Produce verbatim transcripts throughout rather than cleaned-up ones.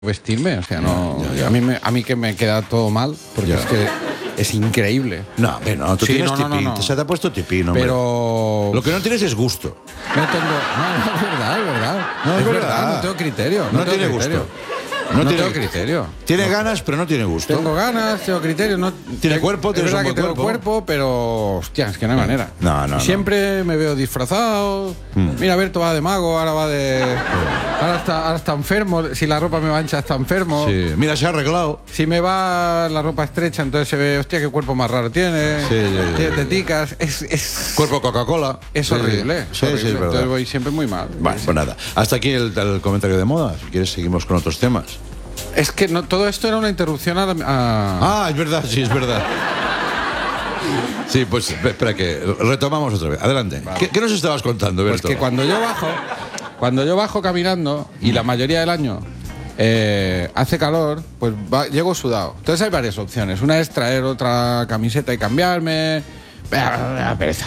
vestirme, o sea, no, ya, ya. A, mí me, a mí que me queda todo mal, porque ya. es que es increíble. No, pero no, tú sí, tienes no, tipín, no, no, no. se te ha puesto tipín, hombre. Pero... Lo que no tienes es gusto. No tengo... No, no, es verdad, es verdad. No, es, es verdad. verdad, no tengo criterio. No, no tengo tiene criterio. gusto. No, no tiene tengo criterio. Tiene no. ganas, pero no tiene gusto. Tengo ganas, tengo criterio. No, tiene cuerpo, tiene Es verdad un que buen tengo cuerpo. cuerpo, pero... Hostia, es que no hay manera. No, no, Siempre no. me veo disfrazado. Hmm. Mira, Berto va de mago, ahora va de... Ahora está, ahora está enfermo. Si la ropa me va ancha, está enfermo. Sí. Mira, se ha arreglado. Si me va la ropa estrecha, entonces se ve, hostia, qué cuerpo más raro tiene. Sí, sí, sí, tiene sí. teticas. Es, es... Cuerpo Coca-Cola. Es sí, horrible. Sí, es horrible. sí, es verdad. Entonces voy siempre muy mal. Vale, pues nada. Hasta aquí el, el comentario de moda. Si quieres, seguimos con otros temas. Es que no, todo esto era una interrupción a, a... Ah, es verdad, sí, es verdad. Sí, pues espera que retomamos otra vez. Adelante. Vale. ¿Qué, ¿Qué nos estabas contando, Berto? Pues que cuando yo bajo, cuando yo bajo caminando y la mayoría del año eh, hace calor, pues va, llego sudado. Entonces hay varias opciones. Una es traer otra camiseta y cambiarme. Me da pereza.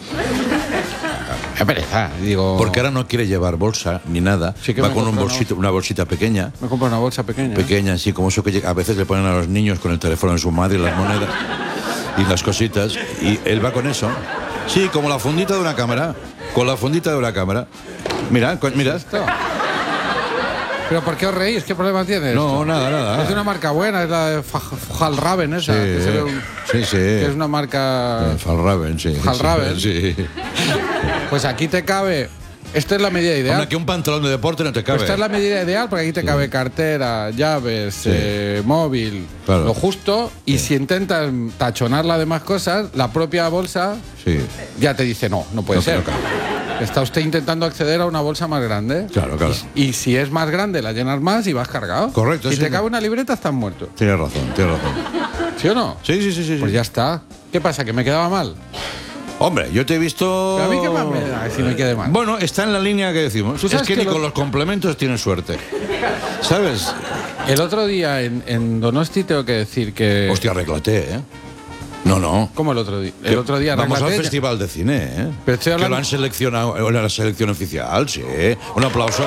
Me pereza, digo. Porque ahora no quiere llevar bolsa ni nada. Sí que va con un bolsito, una bolsita pequeña. Me compro una bolsa pequeña. Pequeña, sí, como eso que a veces le ponen a los niños con el teléfono de su madre y las monedas y las cositas. Y él va con eso. Sí, como la fundita de una cámara. Con la fundita de una cámara. Mira, mira. ¿Esto? ¿Pero por qué os reís? ¿Qué problema tienes? No, esto? nada, nada. Es de una marca buena, es la de Fjallraven esa. Sí, que se ve un, sí, sí. Que es una marca... Fjallraven, sí. Fjallraven. Sí. Pues aquí te cabe... Esta es la medida ideal. Hombre, que un pantalón de deporte no te cabe. Pues esta es la medida ideal porque aquí te sí. cabe cartera, llaves, sí. eh, móvil, claro. lo justo. Y sí. si intentas tachonar las demás cosas, la propia bolsa sí. ya te dice no, no puede no, ser. No Está usted intentando acceder a una bolsa más grande. Claro, claro. Y, y si es más grande, la llenas más y vas cargado. Correcto. Si sí, te sí. cabe una libreta, estás muerto. Tienes razón, tienes razón. ¿Sí o no? Sí, sí, sí, sí. Pues sí. ya está. ¿Qué pasa? ¿Que me quedaba mal? Hombre, yo te he visto... ¿Pero a mí qué más me da si me quede mal? Bueno, está en la línea que decimos. Es que, que ni lo... con los complementos tienes suerte. ¿Sabes? El otro día en, en Donosti tengo que decir que... Hostia, arréglate, ¿eh? No, no. ¿Cómo el otro día? El otro día Vamos al ya. Festival de Cine, ¿eh? Pero estoy hablando... Que lo han seleccionado en la selección oficial, sí. Un aplauso.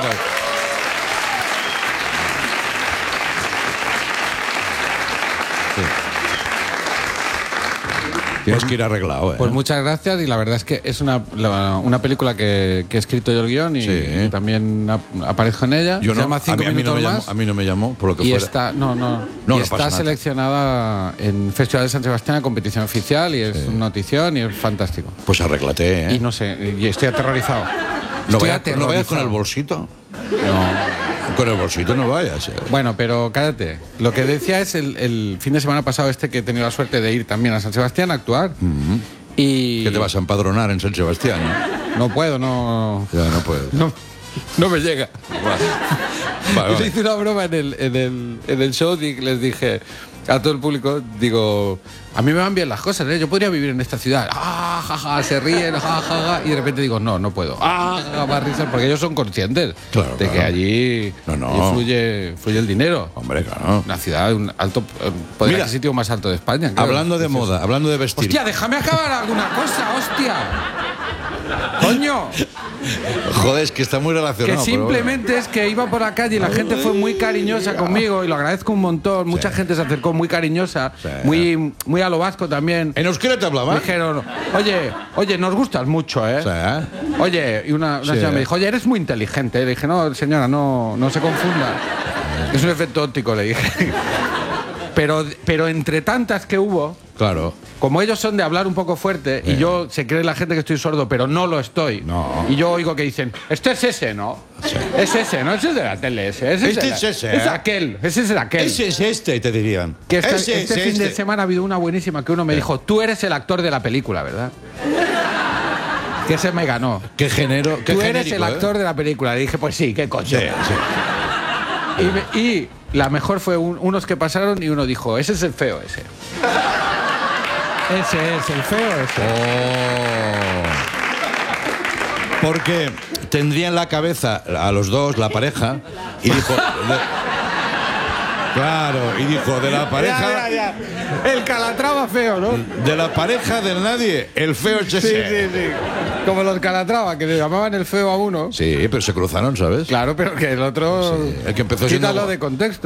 Sí. Tienes que ir arreglado, ¿eh? Pues muchas gracias, y la verdad es que es una, la, una película que, que he escrito yo el guión y, sí. y también ap aparezco en ella. Yo Se no, llama Cinco a mí, a mí minutos no me más. Llamó, a mí no me llamó, por lo que y fuera. Está, no, no, no, y no está seleccionada en Festival de San Sebastián, en competición oficial, y es sí. una notición y es fantástico. Pues arréglate, ¿eh? Y no sé, y estoy aterrorizado. ¿No, estoy vaya, aterrorizado. ¿No vayas con el bolsito? No. Con el bolsito no vayas. Eh. Bueno, pero cállate. Lo que decía es el, el fin de semana pasado este que he tenido la suerte de ir también a San Sebastián a actuar. Mm-hmm. Y... ¿Que te vas a empadronar en San Sebastián? No, no puedo, no... Ya, no puedo. No, no me llega. Vale. Vale, vale. Le hice una broma en el, en el, en el show y les dije a todo el público, digo, a mí me van bien las cosas, ¿eh? Yo podría vivir en esta ciudad. Ah, ja, ja, se ríen, ja, ja, ja, y de repente digo, no, no puedo. Ah, ja, ja, más risas, porque ellos son conscientes claro, de claro. que allí, no, no. allí fluye, fluye el dinero. Hombre, claro. Una ciudad, un alto, podría ser el sitio más alto de España. Claro. Hablando de moda, hablando de vestir. Hostia, déjame acabar alguna cosa, hostia. ¡Coño! Joder, es que está muy relacionado. Que simplemente bueno. es que iba por la calle y la gente fue muy cariñosa conmigo y lo agradezco un montón. Mucha sí. gente se acercó muy cariñosa, sí. muy, muy a lo vasco también. ¿En euskera te hablaban? Me dijeron, oye, oye, nos gustas mucho, ¿eh? Sí. Oye, y una, una sí. señora me dijo, oye, eres muy inteligente. Le dije, no, señora, no, no se confunda. Es un efecto óptico, le dije. Pero, pero entre tantas que hubo... Claro. Como ellos son de hablar un poco fuerte eh. y yo se cree la gente que estoy sordo, pero no lo estoy. No. Y yo oigo que dicen, este es ese, ¿no? Sí. Es ese, ¿no? Ese es de la tele, ese. ese este es, de la... es ese. Es ¿eh? aquel, ese es el aquel. Ese es este, te dirían. Que esta, ese este es fin este. de semana ha habido una buenísima que uno me eh. dijo, tú eres el actor de la película, ¿verdad? Que ese me ganó. Qué género. Qué tú eres el actor ¿eh? de la película. Le dije, pues sí, qué coño. Sí, sí. Y, me, y la mejor fue un, unos que pasaron y uno dijo, ese es el feo ese. Ese es el feo ese. Oh. Porque tendría en la cabeza a los dos, la pareja, y dijo... de, claro, y dijo, de la pareja... Ya, ya, ya. El Calatrava feo, ¿no? De la pareja del nadie, el feo es ese. Sí, sí, sí. Como los Calatrava, que le llamaban el feo a uno. Sí, pero se cruzaron, ¿sabes? Claro, pero que el otro... Sí, el que empezó quítalo siendo- de contexto.